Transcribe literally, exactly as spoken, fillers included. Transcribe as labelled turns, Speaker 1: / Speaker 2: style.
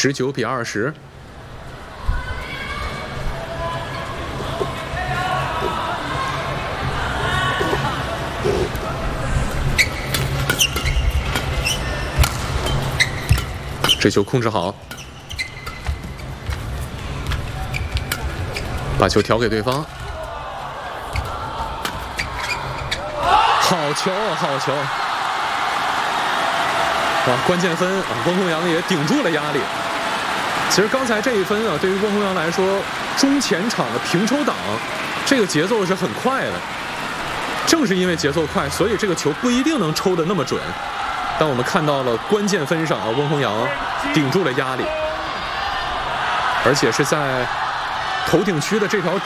Speaker 1: 十九比二十。这球控制好，把球调给对方。好球，好球！啊，关键分啊，翁宏阳也顶住了压力。其实刚才这一分啊，对于翁宏阳来说，中前场的平抽挡，这个节奏是很快的。正是因为节奏快，所以这个球不一定能抽得那么准。但我们看到了关键分上啊，翁宏阳顶住了压力，而且是在头顶区的这条